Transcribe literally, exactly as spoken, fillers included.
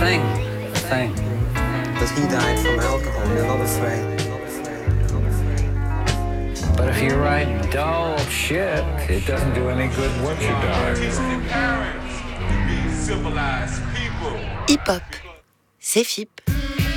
thing, a thing. But he died from alcohol, you're not afraid. But if you write dull shit, it doesn't do any good once you die. Hip-hop, c'est F I P.